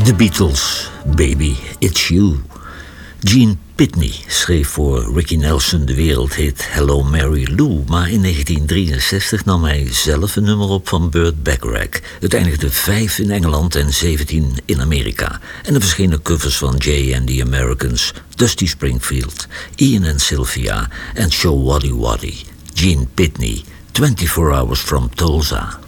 The Beatles, Baby, It's You. Gene Pitney schreef voor Ricky Nelson de wereldhit Hello Mary Lou, maar in 1963 nam hij zelf een nummer op van Burt Bacharach. Het eindigde 5 in Engeland en 17 in Amerika. En er verschenen covers van Jay and the Americans, Dusty Springfield, Ian and Sylvia en Show Waddy Waddy. Gene Pitney, 24 Hours from Tulsa.